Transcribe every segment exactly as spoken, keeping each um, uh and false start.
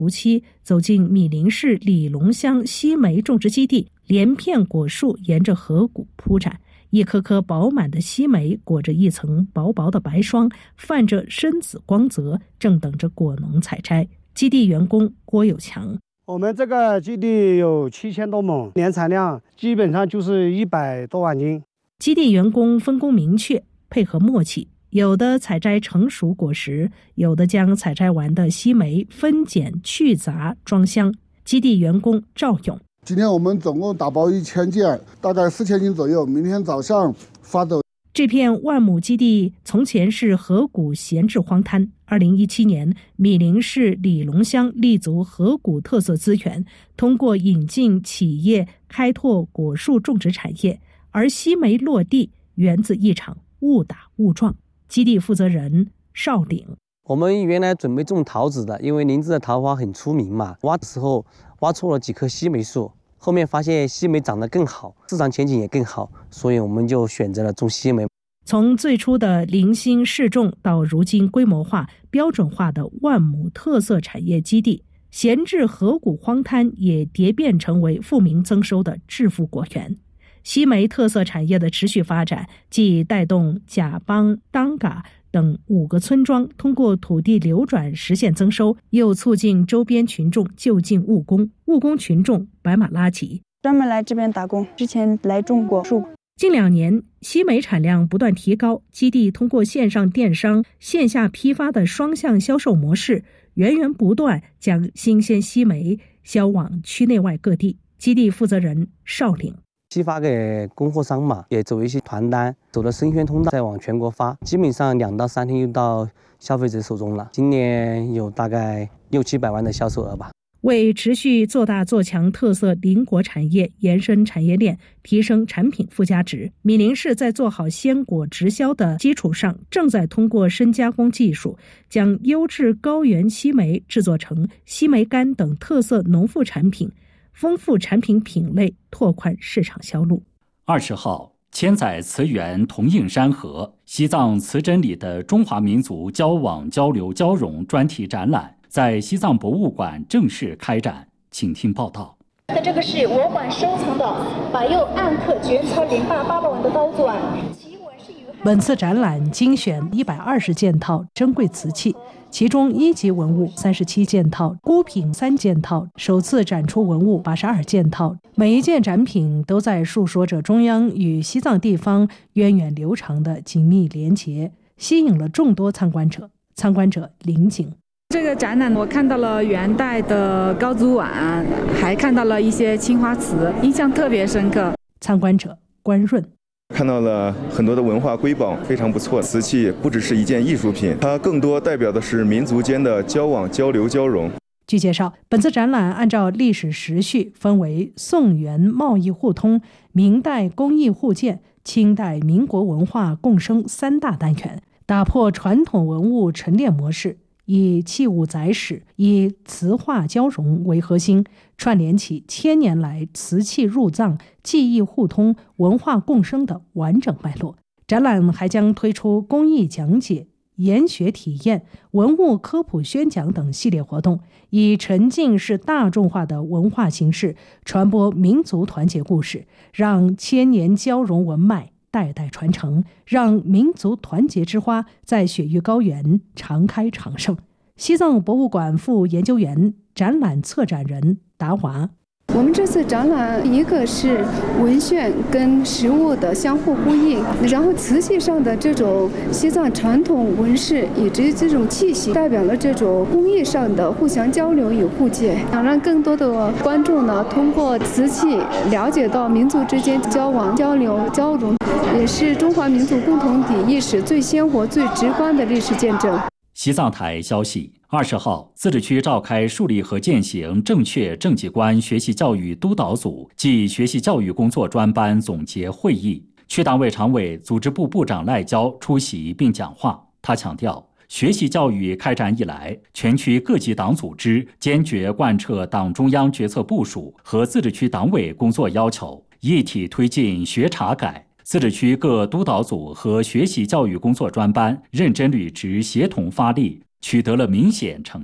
如期走进米林市里龙乡西梅种植基地，连片果树沿着河谷铺展，一颗颗饱满的西梅裹着一层薄薄的白霜，泛着深紫光泽，正等着果农采摘。基地员工郭有强： 我们这个基地有七千多亩，年产量基本上就是一百多万斤。 基地员工分工明确，配合默契，有的采摘成熟果实，有的将采摘完的西梅分拣去杂装箱。基地员工赵勇： 今天我们总共打包一千件，大概四千斤左右，明天早上发走。 这片万亩基地从前是河谷闲置荒滩。二零一七年，米林市里龙乡立足河谷特色资源，通过引进企业开拓果树种植产业，而西梅落地源自一场误打误撞。基地负责人邵鼎： 我们原来准备种桃子的，因为林芝的桃花很出名嘛，挖的时候挖错了几棵西梅树，后面发现西梅长得更好，市场前景也更好，所以我们就选择了种西梅。 从最初的零星试种到如今规模化、标准化的万亩特色产业基地，闲置河谷荒滩也蝶变成为富民增收的致富果园。西梅特色产业的持续发展，既带动甲邦、当嘎等五个村庄通过土地流转实现增收，又促进周边群众就近务工。务工群众白马拉吉： 专门来这边打工，之前来种过树。 近两年，西梅产量不断提高，基地通过线上电商、线下批发的双向销售模式，源源不断将新鲜西梅销往区内外各地。基地负责人邵岭： 批发给供货商嘛，也走一些团单，走了生鲜通道，再往全国发，基本上两到三天就到消费者手中了。今年有大概六七百万的销售额吧。 为持续做大做强特色邻国产业，延伸产业链，提升产品附加值，米林市在做好鲜果直销的基础上，正在通过深加工技术，将优质高原西梅制作成西梅干等特色农副产品，丰富产品品类，拓宽市场销路。 二十号，千载词源同映山河，西藏词珍里的中华民族交往交流交融专题展览在西藏博物馆正式开展，请听报道。 这个是我馆收藏的百佑暗刻卷草零八八百万的刀钻。 本次展览精选一百二十件套珍贵瓷器，其中一级文物三十七件套，孤品三件套，首次展出文物八十二件套。每一件展品都在述说着中央与西藏地方源远流长的紧密连结，吸引了众多参观者。参观者林景： 这个展览我看到了元代的高足碗，还看到了一些青花瓷，印象特别深刻。 参观者关润： 看到了很多的文化瑰宝，非常不错。瓷器不只是一件艺术品，它更多代表的是民族间的交往、交流、交融。 据介绍，本次展览按照历史时序分为宋元贸易互通、明代工艺互鉴、清代民国文化共生三大单元，打破传统文物陈列模式，以器物载史、以瓷画交融为核心，串联起千年来瓷器入藏、技艺互通、文化共生的完整脉络。展览还将推出工艺讲解、研学体验、文物科普宣讲等系列活动，以沉浸式大众化的文化形式传播民族团结故事，让千年交融文脉代代传承，让民族团结之花在雪域高原常开常盛。西藏博物馆副研究员、展览策展人达华： 我们这次展览，一个是文献跟实物的相互呼应，然后瓷器上的这种西藏传统纹饰以及这种气息，代表了这种工艺上的互相交流与互鉴，想让更多的观众呢，通过瓷器了解到民族之间交往、交流、交融，也是中华民族共同体意识最鲜活、最直观的历史见证。 西藏台消息，二十号，自治区召开树立和践行正确政绩观学习教育督导组暨学习教育工作专班总结会议，区党委常委、组织部部长赖娇出席并讲话。他强调，学习教育开展以来，全区各级党组织坚决贯彻党中央决策部署和自治区党委工作要求，一体推进学查改。自治区各督导组和学习教育工作专班认真履职，协同发力，取得了明显成效。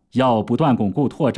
要不断巩固拓展